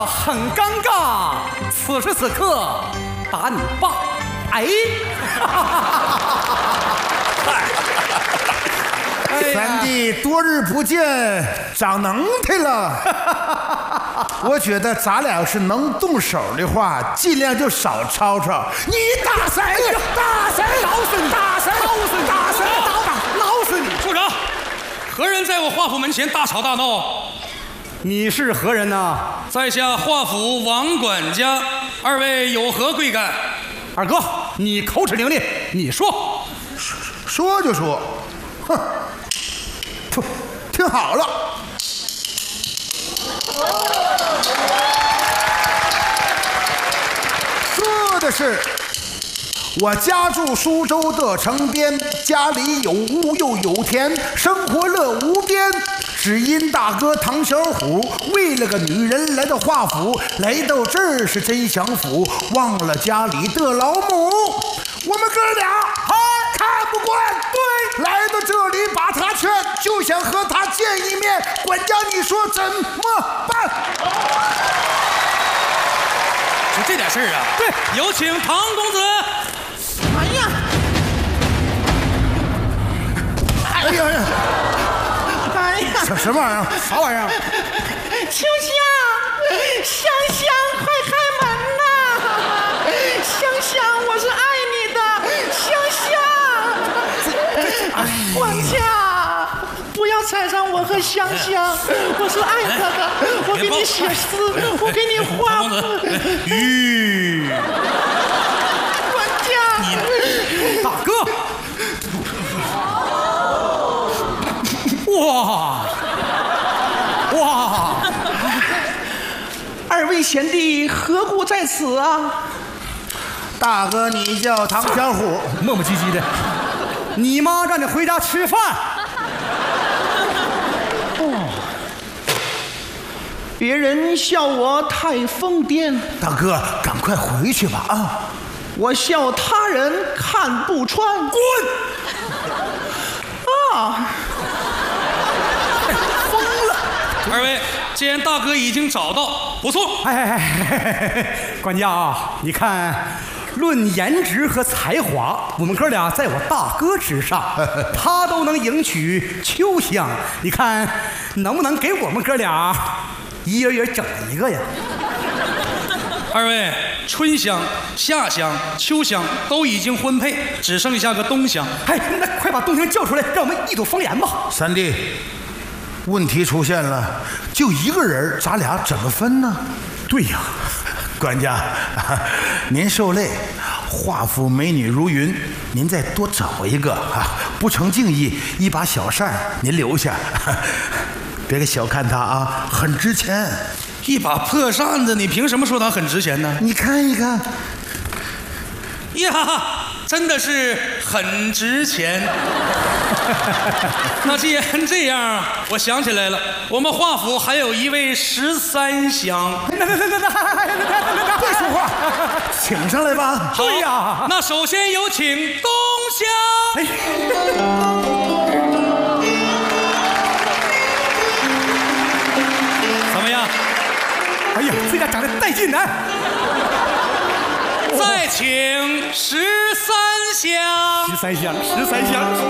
很尴尬，此时此刻打你爸，哎， 三弟多日不见，长能耐了。我觉得咱俩要是能动手的话，尽量就少吵吵。你打谁呀？打谁？ 老死你！ 打谁？ 老死你！ 打谁？ 老死你！ 处长，何人在我华府门前大吵大闹？ 你是何人呢？ 在下华府王管家，二位有何贵干？ 二哥，你口齿伶俐，你说。 说就说，哼，听好了。说的是，我家住苏州的城边，家里有屋又有田，生活乐无边。只因大哥唐小虎为了个女人来到华府，来到这儿是真享福，忘了家里的老母。我们哥俩看不惯，对，来到这里把他劝，就想和他见一面。管家，你说怎么办？ 就这点事儿啊？ 对， 有请唐公子。 哎呀！哎呀呀！ 哎呀， 什么玩意儿？ 啥玩意儿？ 秋香，香香，快开门呐！香香，我是爱你的，香香。管家，不要踩上我和香香，我是爱她的，我给你写诗，我给你画。 吁， 管家， 大哥。哇！ 二位贤弟何故在此啊？ 大哥，你叫唐小虎， 磨磨唧唧的。你妈让你回家吃饭。 别人笑我太疯癫， 大哥，赶快回去吧啊！ 我笑他人看不穿。 滚！ 啊！ 疯了！ 二位，既然大哥已经找到，不错。 管家啊，你看，论颜值和才华，我们哥俩在我大哥之上，他都能迎娶秋香，你看能不能给我们哥俩一人整一个呀？ 二位，春香、夏香、秋香都已经婚配，只剩下个冬香。 那快把冬香叫出来，让我们一睹芳颜吧。 三弟，问题出现了，就一个人，咱俩怎么分呢？ 对呀， 管家，您受累，华府美女如云，您再多找一个啊！不成敬意，一把小扇您留下，别给小看它啊，很值钱。 一把破扇子，你凭什么说它很值钱呢？ 你看一看， 呀，真的是很值钱。那既然这样，我想起来了，我们华府还有一位13香。 别说话，请上来吧。 对呀，那首先有请冬香。怎么样？ 哎呀，这家长得带劲男。 再请13香。 13香，13香。